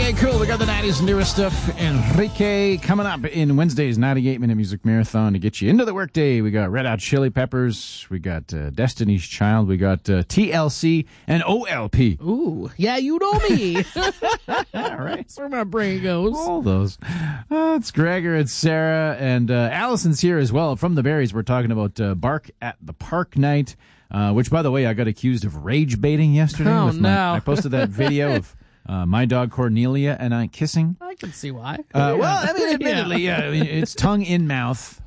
98 Cool. We got the 90s newest stuff. Enrique coming up in Wednesday's 98-minute music marathon to get you into the workday. We got Red Hot Chili Peppers. We got Destiny's Child. We got TLC and OLP. Ooh, yeah, you know me. All right. That's where my brain goes. All those. It's Gregor, it's Sarah, and Allison's here as well. From the Berries, we're talking about Bark at the Park night, which, by the way, I got accused of rage baiting yesterday. Oh, no. I posted that video of my dog Cornelia and I kissing. I can see why. Well, I mean, admittedly, yeah, it's tongue in mouth,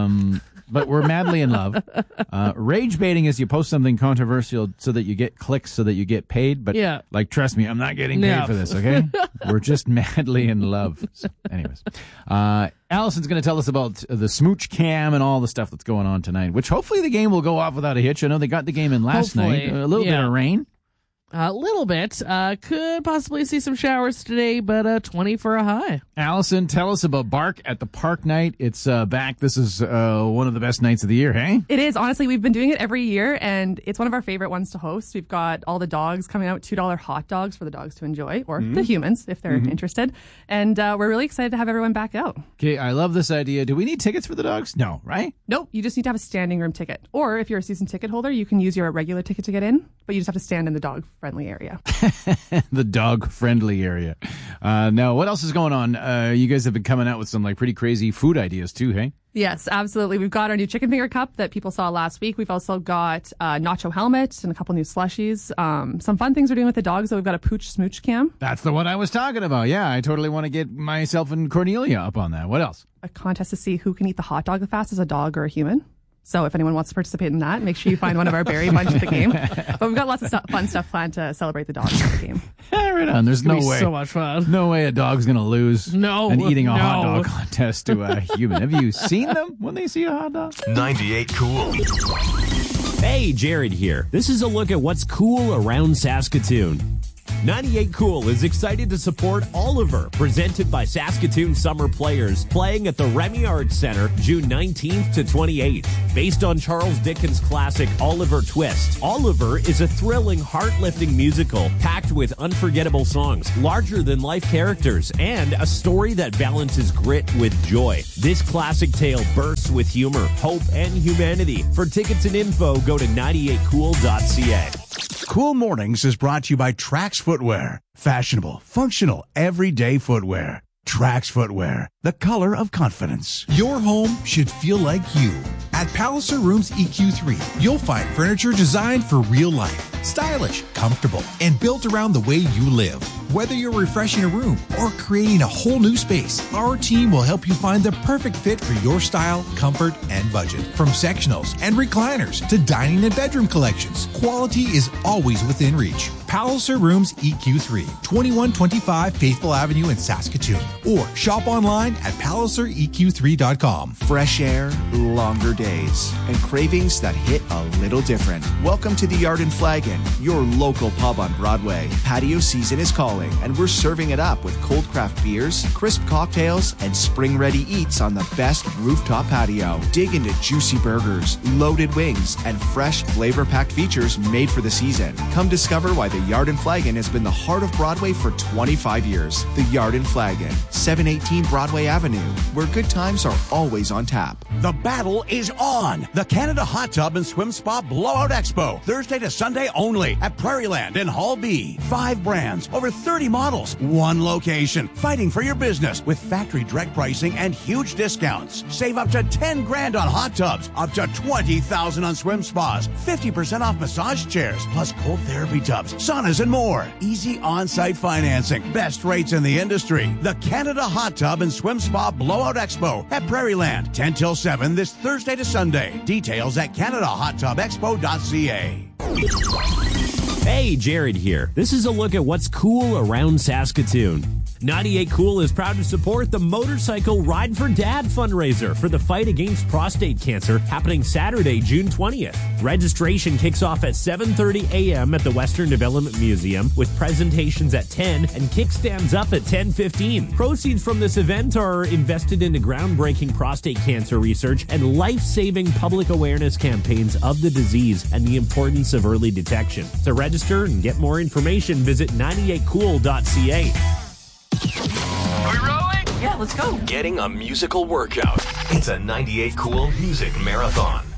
but we're madly in love. Rage baiting is you post something controversial so that you get clicks, so that you get paid. But, like, trust me, I'm not getting paid for this, okay? We're just madly in love. So, anyways, Allison's going to tell us about the smooch cam and all the stuff that's going on tonight, which hopefully the game will go off without a hitch. I know they got the game in last night. A little bit of rain. A little bit. Could possibly see some showers today, but 20 for a high. Allison, tell us about Bark at the Park night. It's back. This is one of the best nights of the year, hey? It is. Honestly, we've been doing it every year, and it's one of our favorite ones to host. We've got all the dogs coming out, $2 hot dogs for the dogs to enjoy, or the humans, if they're interested. And we're really excited to have everyone back out. Okay, I love this idea. Do we need tickets for the dogs? No, right? Nope. You just need to have a standing room ticket. Or if you're a season ticket holder, you can use your regular ticket to get in, but you just have to stand in the dog-friendly area. The dog-friendly area. Now, what else is going on? You guys have been coming out with some like pretty crazy food ideas too, hey? Yes, absolutely. We've got our new chicken finger cup that people saw last week. We've also got nacho helmet and a couple new slushies. Some fun things we're doing with the dogs. So we've got a pooch smooch cam. That's the one I was talking about. Yeah, I totally want to get myself and Cornelia up on that. What else? A contest to see who can eat the hot dog the fastest, a dog or a human. So if anyone wants to participate in that, make sure you find one of our berry bunch at the game. But we've got lots of fun stuff planned to celebrate the dogs at the game. Right on. There's no way. So much fun. No way a dog's going to lose an eating a hot dog No. contest to a human. Have you seen them when they see a hot dog? 98 Cool. Hey, Jared here. This is a look at what's cool around Saskatoon. 98 Cool is excited to support Oliver, presented by Saskatoon Summer Players, playing at the Remy Arts Center June 19th to 28th. Based on Charles Dickens' classic Oliver Twist, Oliver is a thrilling, heart-lifting musical packed with unforgettable songs, larger-than-life characters, and a story that balances grit with joy. This classic tale bursts with humor, hope, and humanity. For tickets and info, go to 98cool.ca. Cool Mornings is brought to you by Trax Footwear. Fashionable, functional, everyday footwear. Trax Footwear, the color of confidence. Your home should feel like you. At Palliser Rooms EQ3, you'll find furniture designed for real life. Stylish, comfortable, and built around the way you live. Whether you're refreshing a room or creating a whole new space, our team will help you find the perfect fit for your style, comfort, and budget. From sectionals and recliners to dining and bedroom collections, quality is always within reach. Palliser Rooms EQ3, 2125 Faithful Avenue in Saskatoon. Or shop online at PalliserEQ3.com. Fresh air, longer days, and cravings that hit a little different. Welcome to the Yard and Flagon, your local pub on Broadway. Patio season is calling, and we're serving it up with cold craft beers, crisp cocktails, and spring-ready eats on the best rooftop patio. Dig into juicy burgers, loaded wings, and fresh, flavor-packed features made for the season. Come discover why the Yard and Flagon has been the heart of Broadway for 25 years. The Yard and Flagon, 718 Broadway Avenue, where good times are always on tap. The battle is on. The Canada Hot Tub and Swim Spa Blowout Expo. Thursday to Sunday only at Prairieland in Hall B. 5 brands, over 30 models, 1 location. Fighting for your business with factory direct pricing and huge discounts. Save up to 10 grand on hot tubs, up to 20,000 on swim spas, 50% off massage chairs, plus cold therapy tubs, saunas, and more. Easy on-site financing. Best rates in the industry. The Canada Hot Tub and Swim Spa Blowout Expo at Prairieland, 10 till 7 this Thursday to Sunday. Details at CanadaHotTubExpo.ca. Hey, Jared here. This is a look at what's cool around Saskatoon. 98 Cool is proud to support the Motorcycle Ride for Dad fundraiser for the fight against prostate cancer happening Saturday, June 20th. Registration kicks off at 7:30 a.m. at the Western Development Museum with presentations at 10 and kickstands up at 10:15. Proceeds from this event are invested into groundbreaking prostate cancer research and life-saving public awareness campaigns of the disease and the importance of early detection. To register and get more information, visit 98cool.ca. Yeah, let's go. Getting a musical workout. It's a 98 Cool Music Marathon.